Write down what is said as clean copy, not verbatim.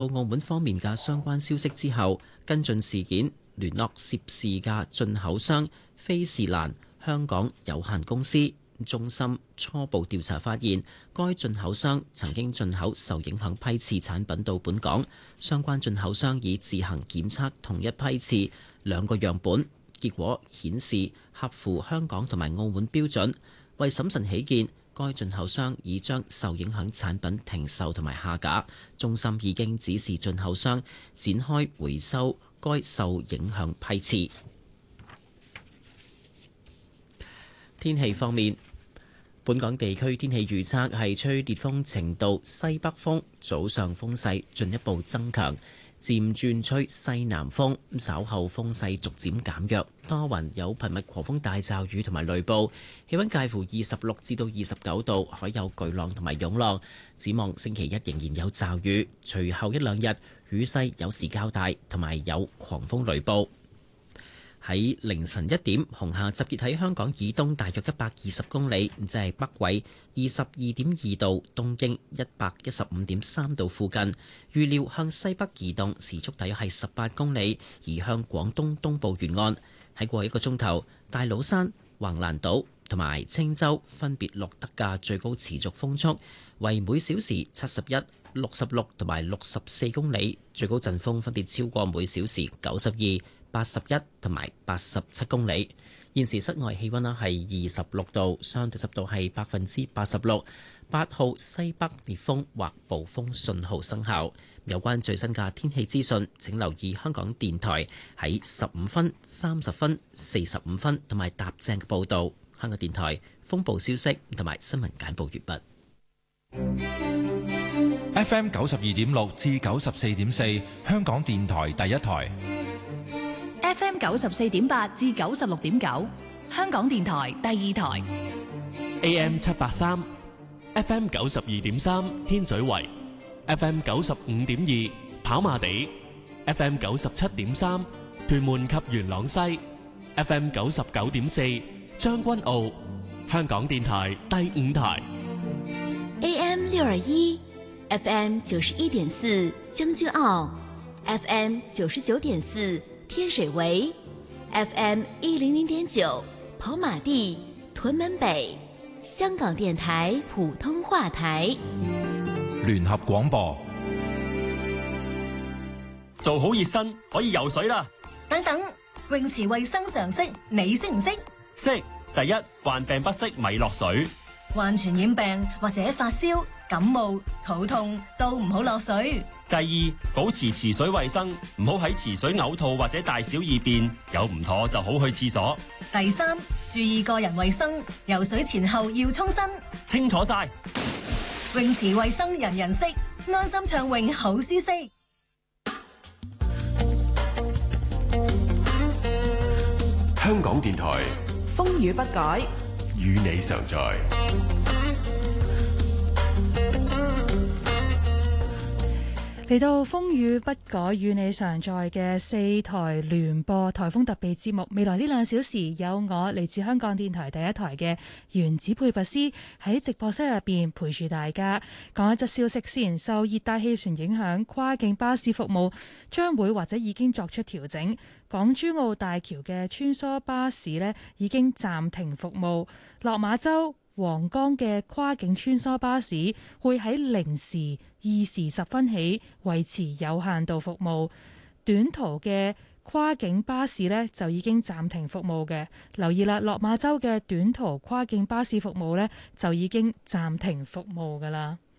澳門方面嘅相關消息之後，跟進事件，聯絡涉事嘅進口商菲士蘭香港有限公司。中心初步調查發現，該進口商曾經進口受影響批次產品到本港，相關進口商已自行檢測同一批次2個樣本，結果顯示合乎香港同埋澳門標準。為審慎起見，該進口商已將受影響產品停售同埋下架，中心已經指示進口商展開回收該受影響批次。天氣方面，本港地區天氣預測係吹烈風程度西北風，早上風勢進一步增強，漸轉吹西南風，稍後風勢逐漸減弱，多雲有頻密狂風大驟雨同埋雷暴，氣溫介乎26至到29度，海有巨浪同埋湧浪。展望星期一仍然有驟雨，隨後一兩日雨勢有時較大，同埋有狂風雷暴。喺凌晨1點，紅霞集結喺香港以東大約120公里，即係北緯22.2度、東經115.3度附近。預料向西北移動，時速大約係18公里，移向廣東東部沿岸。喺過去1個鐘頭，大老山、橫瀾島同埋青洲分別錄得嘅最高持續風速為每小時71、66同埋64公里，最高陣風分別超過每小時92、81同埋87公里。現時室外氣溫係26度，相對濕度係86%。8號西北烈風或暴風信號生效。有關最新嘅天氣資訊，請留意香港電台喺15分、30分、45分同埋踏正嘅報導。香港電台風暴消息同埋新聞簡報完畢。 FM 92.6至94.4，香港電台第一台。 FM 94.8至96.9，香港電台第二台。 AM 783 FM 92.3，天水圍 FM 95.2，跑馬地 FM 97.3，屯門及元朗西 FM 99.4，將軍澳，香港電台第五台。 AM 621 FM 91.4，將軍澳 FM 99.4，天水圍 FM 100.9，跑馬地、屯門北，香港電台普通話台。 聯合廣播。 做好熱身可以游水啦。 等等，泳池衛生常識你識唔識？ 識。第一，患病不適咪落水。 患傳染病或者發燒、感冒、肚痛都唔好落水。 第二，保持池水衛生，唔好喺池水嘔吐或者大小二便，有唔妥就好去廁所。 第三，注意個人衛生，游水前後要沖身。 清楚晒。 泳池衛生人人識，安心暢泳好舒適。 香港電台風雨不改， 與你常在。 嚟到風雨不改與你常在嘅4台聯播颱風特備節目，未來呢2小時有我嚟自香港電台第一台嘅原子配拔斯喺直播室入邊陪住大家。講一則消息先，受熱帶氣旋影響，跨境巴士服務將會或者已經作出調整。港珠澳大橋嘅穿梭巴士呢已經暫停服務，落馬洲皇崗嘅跨境穿梭巴士會喺0時20時10分起維持有限度服務，短途嘅跨境巴士呢就已經暫停服務嘅。留意啦，落馬洲嘅短途跨境巴士服務呢就已經暫停服務㗎喇。